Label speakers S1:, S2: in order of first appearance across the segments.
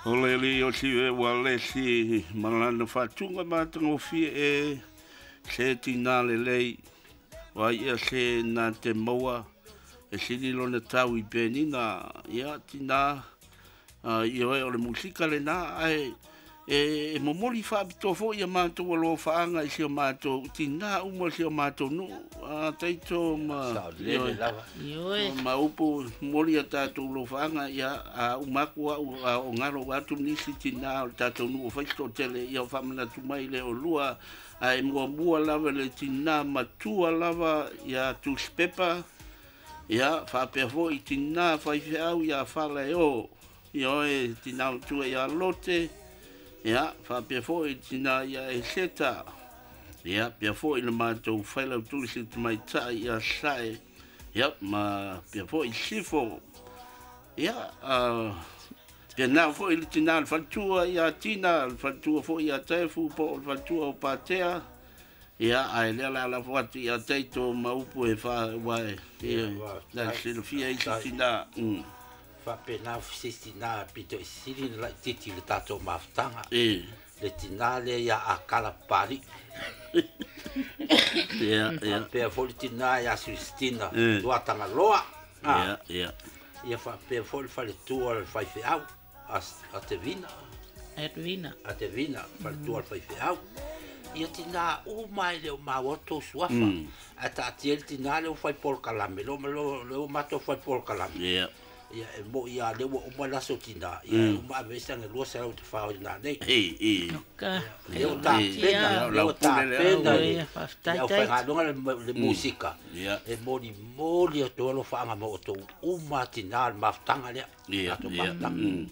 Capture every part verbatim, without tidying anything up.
S1: Ole li o si e wale si malana fatunga matango fi e se tina le lei wa ia se na te moa e si li lona tau i penina ia tina ia e o le musika le na ai e e momoli fa bito fo ia mato lo faanga i se mato tina uma se mato no a taito ma
S2: Io e
S1: ma upo moli ata to lo faanga ia a umaku a o ngalo watu nisi tina tato no fa sto tele ia fa mana tu mai le o lua ai mo bua lava le tina matua lava ia tu spepa ia fa pe fo i tina fa i au ia fa le o io e tina tu ia lote ia fa pe fo i tina ia e seta ia pe fo i le mato faila tu si mai ta ia sai ia ma pe fo i sifo ia a pe na fo i tina fa tu ia tina fa tu fo ia te fu po fa tu o patea ia ai le la la fo ia te to ma upu e fa wai ia la silfia i tina
S2: fa pena fisina pito siri la titi le tato maftanga
S1: e
S2: le tinale ya akala pari
S1: ia ia
S2: pe foltina ya Cristina do atanga loa
S1: ia ia
S2: ia fa pe fol fa le tu al fa fe au as atevina
S3: Edwina.
S2: atevina fa le tu al fa fe au ia tina o mai le ma woto suafa ata tiel tinale o fa por kalame lo lo lo mato fa por kalame
S1: ia
S2: ia e mo ia le o mo la sotina ia o ma vesa nge lo sa o te fa o na nei
S1: e e
S3: Oka.
S2: eu ta pena eu ta pena ia fa longa le música
S1: ia
S2: e moni moli o to lo fa nga mo to o matinal maftanga le
S1: ia
S2: to
S1: ia
S2: maftanga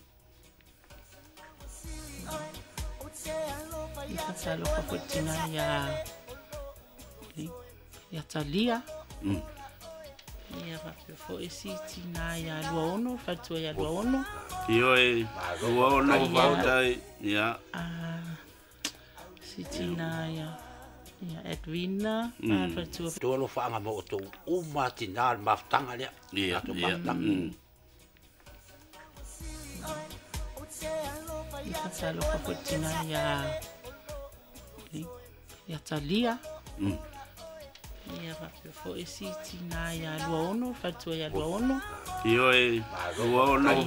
S3: Ia salo ka putina ya ya talia. Ia va pe fo esi tina ya luono, fatu ya luono.
S1: io e luono voltai ia
S3: Ah, si tina ya ya Edwina, fatu
S2: to lo fa nga mo to o matinal maftanga le
S1: ia
S2: to
S1: ia
S2: maftanga
S3: ia salo ka putina ya ya talia. Ia va pe fo esi tina ya luono, fatu ya luono.
S1: io e luono